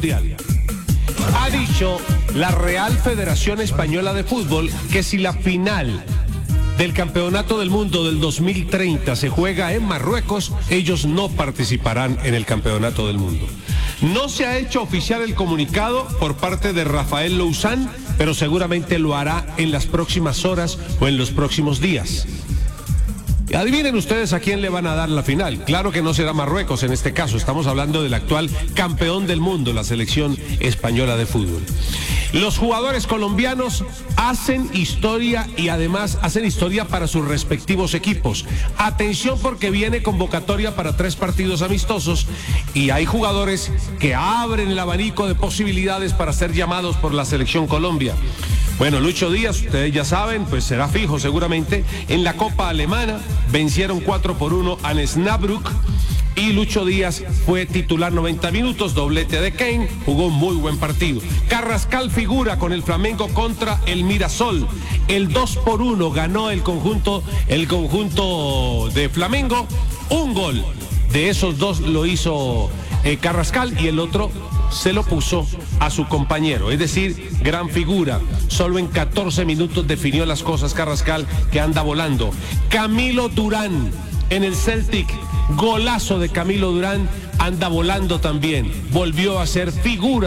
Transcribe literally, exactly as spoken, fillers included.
Ha dicho la Real Federación Española de Fútbol que si la final del Campeonato del Mundo del dos mil treinta se juega en Marruecos, ellos no participarán en el Campeonato del Mundo. No se ha hecho oficial el comunicado por parte de Rafael Louzán, pero seguramente lo hará en las próximas horas o en los próximos días. Adivinen ustedes a quién le van a dar la final. Claro que no será Marruecos en este caso. Estamos hablando del actual campeón del mundo, la selección española de fútbol. Los jugadores colombianos hacen historia y además hacen historia para sus respectivos equipos. Atención porque viene convocatoria para tres partidos amistosos y hay jugadores que abren el abanico de posibilidades para ser llamados por la selección Colombia. Bueno, Lucho Díaz, ustedes ya saben, pues será fijo seguramente. En la Copa Alemana vencieron cuatro por uno a Osnabrück y Lucho Díaz fue titular noventa minutos, doblete de Kane, jugó un muy buen partido. Carrascal figura con el Flamengo contra el Mirasol. El dos por uno ganó el conjunto, el conjunto de Flamengo. Un gol de esos dos lo hizo eh, Carrascal y el otro se lo puso a su compañero, es decir, gran figura. Solo en catorce minutos definió las cosas Carrascal, que anda volando. Camilo Durán en el Celtic, golazo de Camilo Durán, anda volando también. Volvió a ser figura